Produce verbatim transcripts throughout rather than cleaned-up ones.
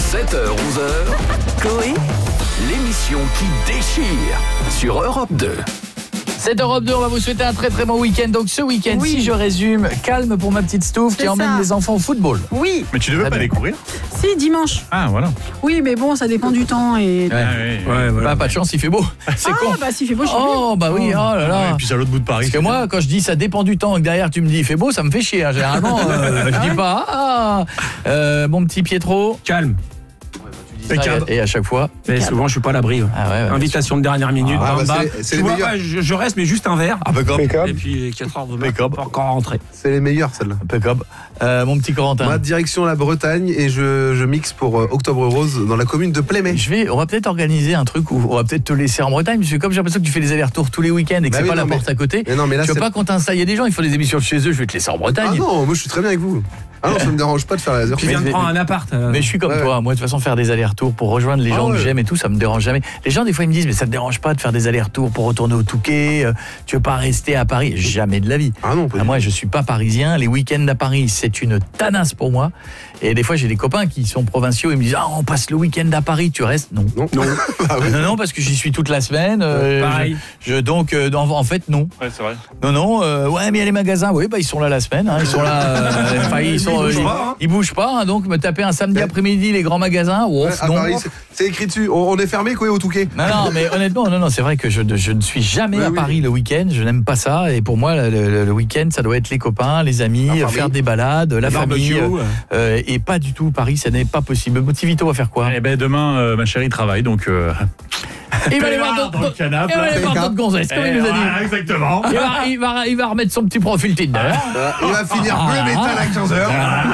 sept heures onze heures, Coé, l'émission qui déchire sur Europe deux. C'est Europe deux, on va vous souhaiter un très très bon week-end. Donc ce week-end, oui. si je résume, calme pour ma petite Stouff qui emmène les enfants au football. Oui. Mais tu ne veux Très pas bien. les courir? Si, dimanche. Ah, voilà. Oui, mais bon, ça dépend du temps. Et... Ouais. Ah, oui, Ouais, voilà. bah, pas de chance, il fait beau. C'est ah, con. bah s'il fait beau, je suis Oh, bah oui, oh là là. Ah, et puis c'est à l'autre bout de Paris. Parce que moi, quand je dis ça dépend du temps et que derrière tu me dis il fait beau, ça me fait chier. Hein. Généralement, euh, je dis pas ah, euh, mon petit Pietro. Calme. Ça, et, et à chaque fois. Mais souvent, je suis pas à l'abri. Ouais. Ah ouais, ouais, Invitation de dernière minute. Ah, bam, bah, bam. c'est- c'est Tu les vois, meilleurs. ouais, je, je reste, mais juste un verre. Impeccable. Et puis quatre heures de matin, Impeccable. pas encore rentré. C'est les meilleurs, celles-là. Impeccable. Euh, mon petit Corentin. Moi, direction la Bretagne et je, je mixe pour euh, Octobre Rose dans la commune de Plémé. Je vais, on va peut-être organiser un truc où on va peut-être te laisser en Bretagne, parce que comme j'ai l'impression que tu fais des allers-retours tous les week-ends et que Bah c'est oui, pas la non, porte mais- à côté, Mais non, mais là, tu veux c'est- pas qu'on t'installe. Il y a des gens, ils font des émissions chez eux, je vais te laisser en Bretagne. Ah non, moi je suis très bien avec vous. Ah non, ça me dérange pas de faire la Je viens de mais- prendre un appart. euh, Mais je suis comme Ouais, toi, moi de toute façon faire des allers-retours pour rejoindre les Ah gens ouais. que j'aime et tout, ça me dérange jamais. Les gens des fois ils me disent mais ça te dérange pas de faire des allers-retours pour retourner au Touquet, euh, tu veux pas rester à Paris? Jamais de la vie. Ah non, pas Ah, du moi je suis pas parisien, les week-ends à Paris c'est une tanasse pour moi. Et des fois j'ai des copains qui sont provinciaux, ils me disent ah on passe le week-end à Paris, tu restes? Non. Non. Non. Ah oui. Non non parce que j'y suis toute la semaine. euh, Pareil. Je, je- donc euh, en, en fait non. Ouais, c'est vrai. Non, non, euh, ouais, mais il y a les magasins, oui, bah, ils sont là la semaine, hein, ils sont là, euh, enfin, ils, sont, bougent ils, pas, hein. ils bougent pas, hein, donc me taper un samedi Ouais. après-midi, les grands magasins, oh, Ouais, à non. Paris, c'est- c'est écrit dessus. On, on est fermé, quoi, au Touquet. Non, non, mais honnêtement, non, non, c'est vrai que je, je ne suis jamais Ouais, à oui. Paris le week-end, je n'aime pas ça, et pour moi, le, le- le week-end, ça doit être les copains, les amis, La famille. faire des balades, la barbecue, famille, ouais. euh, et pas du tout Paris, ça n'est pas possible. Motivito va faire quoi? Eh ben demain, euh, ma chérie travaille, donc. Euh... Il va aller voir dans le d'autres canapé. il va aller voir là. d'autres gonzesses, comme il nous a dit. Voilà, exactement. Il va, il, va, il va remettre son petit profil Tinder. Euh, il va finir Ah. bleu métal à quinze heures.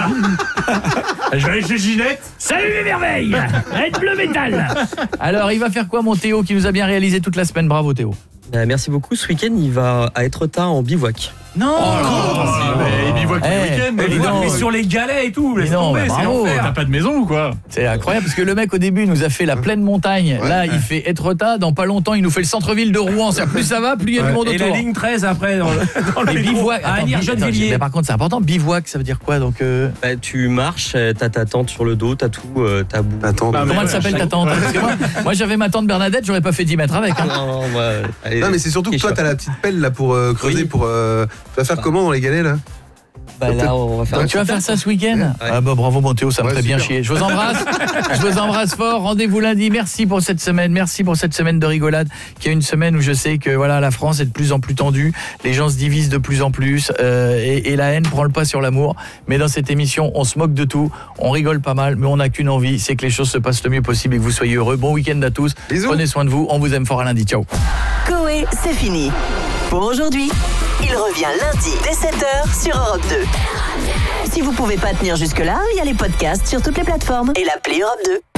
Je vais aller chez Ginette. Salut les merveilles. Être bleu métal. Alors, il va faire quoi, mon Théo, qui nous a bien réalisé toute la semaine? Bravo, Théo. Euh, merci beaucoup. Ce week-end, il va à Etretat en bivouac. Non. Mais il bivouaque tous les Eh, week-ends. mais mais dis donc. Mais sur les galets et tout, laisse Mais non, tomber, mais c'est bravo. l'enfer. T'as pas de maison ou quoi? C'est incroyable parce que le mec au début nous a fait la pleine montagne. Ouais. Là, il fait Etretat. Dans pas longtemps, il nous fait le centre-ville de Rouen. C'est plus ça va, plus il y a du monde Et la autour. ligne treize après dans le, dans le Mais métro, bivouac. à attends, Agnières bi- attends, Gennevilliers. mais par contre, c'est important. Bivouac, ça veut dire quoi donc euh... Bah, tu marches, euh, t'as ta tente sur le dos, t'as tout, euh, t'as bout. Attends. Ah, mais Comment elle ouais, s'appelle ta chaque- tante? Parce que moi, moi, j'avais ma tante Bernadette. J'aurais pas fait dix mètres avec. Hein. Non, non, moi, allez, Non, mais c'est surtout que toi, Kéchop. t'as la petite pelle là pour euh, creuser. Oui. Pour, euh, tu vas faire Bah. comment dans les galets là? Bah, là, on va faire. Donc un tu vas petit faire test, ça ce week-end? Ah bah bravo mon Théo, ça me Ouais, ferait bien super. chier. Je vous embrasse, je vous embrasse fort. Rendez-vous lundi. Merci pour cette semaine, merci pour cette semaine de rigolade, qui est une semaine où je sais que voilà la France est de plus en plus tendue, les gens se divisent de plus en plus euh, et, et la haine prend le pas sur l'amour. Mais dans cette émission, on se moque de tout, on rigole pas mal, mais on n'a qu'une envie, c'est que les choses se passent le mieux possible et que vous soyez heureux. Bon week-end à tous. Bisous. Prenez soin de vous. On vous aime fort à lundi. Ciao. Coé, c'est fini. Pour aujourd'hui, il revient lundi dès sept heures sur Europe deux. Si vous pouvez pas tenir jusque-là, il y a les podcasts sur toutes les plateformes et l'appli Europe deux.